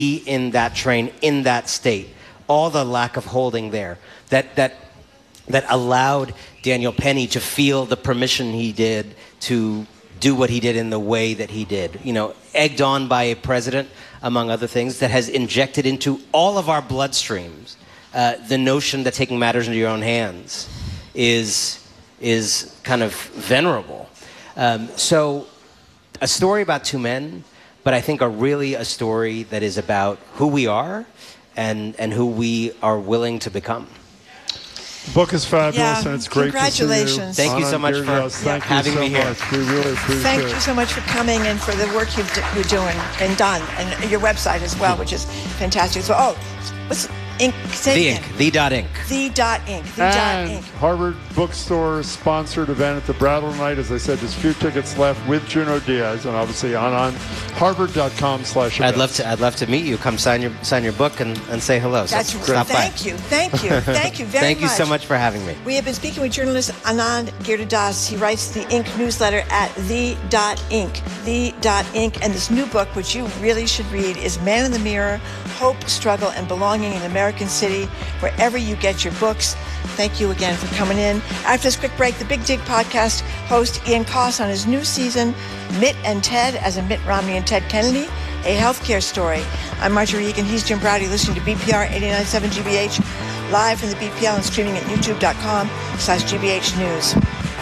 in that train, in that state. All the lack of holding there that allowed Daniel Penny to feel the permission he did to do what he did in the way that he did. You know, egged on by a president, among other things, that has injected into all of our bloodstreams the notion that taking matters into your own hands is kind of venerable. So a story about two men, but I think really a story that is about who we are and who we are willing to become. The book is fabulous, and it's great to see you. Congratulations. Thank you so much for having me here. We really appreciate it. Thank you so much for coming and for the work you're doing and done, and your website as well, which is fantastic. So, what's Inc? The.Inc. The.Inc. Harvard Bookstore sponsored event at the Brattle Night. As I said, there's a few tickets left with Junot Diaz, and obviously on harvard.com/events. I'd love to meet you. Come sign your book and say hello. That's great. Thank you very much. Thank you so much for having me. We have been speaking with journalist Anand Giridharadas. He writes the Inc. newsletter at The.Inc. The.Inc. And this new book, which you really should read, is Man in the Mirror: Hope, Struggle, and Belonging in American City, wherever you get your books. Thank you again for coming in. After this quick break, the Big Dig podcast host Ian Coss on his new season, Mitt and Ted, as in Mitt Romney and Ted Kennedy, a healthcare story. I'm Marjorie Egan. He's Jim Braude. Listening to BPR 89.7 GBH, live from the BPL and streaming at youtube.com/GBH News.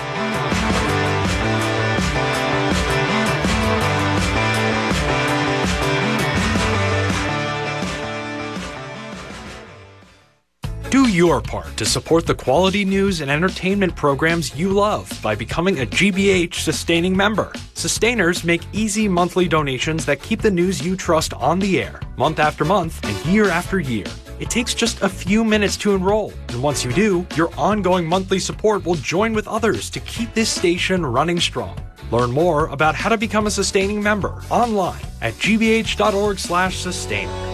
Do your part to support the quality news and entertainment programs you love by becoming a GBH sustaining member. Sustainers make easy monthly donations that keep the news you trust on the air, month after month and year after year. It takes just a few minutes to enroll, and once you do, your ongoing monthly support will join with others to keep this station running strong. Learn more about how to become a sustaining member online at gbh.org/sustainer.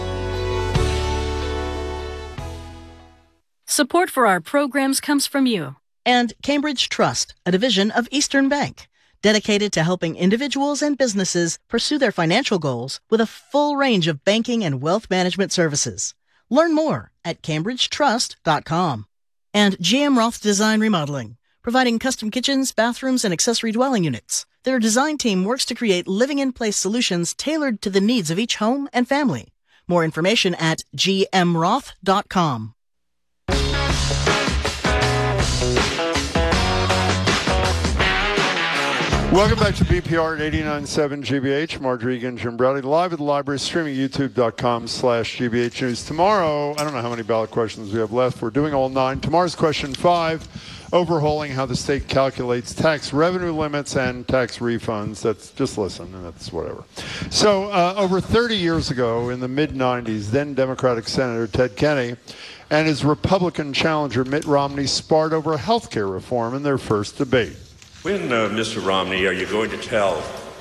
Support for our programs comes from you. And Cambridge Trust, a division of Eastern Bank, dedicated to helping individuals and businesses pursue their financial goals with a full range of banking and wealth management services. Learn more at cambridgetrust.com. And GM Roth Design Remodeling, providing custom kitchens, bathrooms, and accessory dwelling units. Their design team works to create living-in-place solutions tailored to the needs of each home and family. More information at gmroth.com. Welcome back to BPR at 89.7 GBH. Marjorie Egan, Jim Braude, live at the library, streaming youtube.com/GBH News. Tomorrow, I don't know how many ballot questions we have left. We're doing all 9. Tomorrow's question 5, overhauling how the state calculates tax revenue limits and tax refunds. That's just listen, and that's whatever. So over 30 years ago, in the mid-90s, then Democratic Senator Ted Kennedy and his Republican challenger Mitt Romney sparred over health care reform in their first debate. When, Mr. Romney, are you going to tell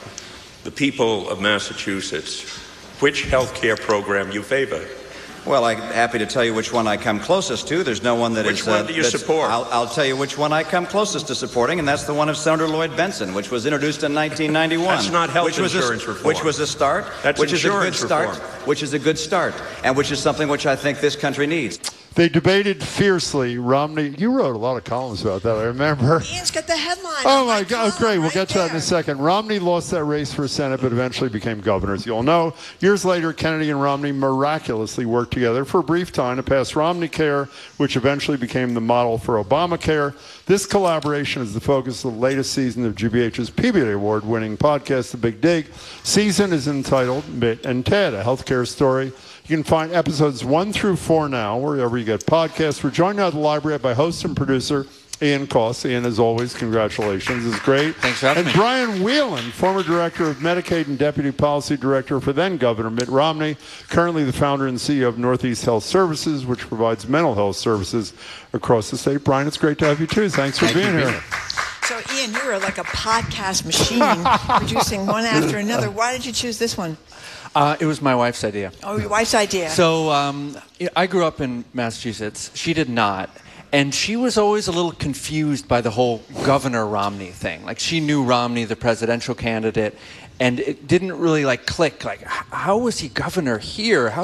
the people of Massachusetts which health care program you favor? Well, I'm happy to tell you which one I come closest to. There's no one that Which one do you support? I'll tell you which one I come closest to supporting, and that's the one of Senator Lloyd Benson, which was introduced in 1991. That's not health insurance reform. Which was a start. That's which insurance is a good start. reform. Which is a good start, and which is something which I think this country needs. They debated fiercely. Romney, you wrote a lot of columns about that, I remember. Ian's got the headline. Oh, my God. Oh, great. We'll get to that in a second. Romney lost that race for Senate, but eventually became governor, as you all know. Years later, Kennedy and Romney miraculously worked together for a brief time to pass Romney Care, which eventually became the model for Obamacare. This collaboration is the focus of the latest season of GBH's Peabody Award-winning podcast, The Big Dig. Season is entitled Mitt and Ted, a healthcare story. You can find episodes 1 through 4 now, wherever you get podcasts. We're joined now at the library by host and producer Ian Coss. Ian, as always, congratulations. It's great. Thanks for having me. And Brian Whelan, former director of Medicaid and deputy policy director for then-Governor Mitt Romney, currently the founder and CEO of Northeast Health Services, which provides mental health services across the state. Brian, it's great to have you, too. Thanks for being here. So, Ian, you're like a podcast machine, producing one after another. Why did you choose this one? It was my wife's idea. Oh, your wife's idea. So I grew up in Massachusetts. She did not. And she was always a little confused by the whole Governor Romney thing. Like, she knew Romney, the presidential candidate, and it didn't really like click. Like, how was he governor here? How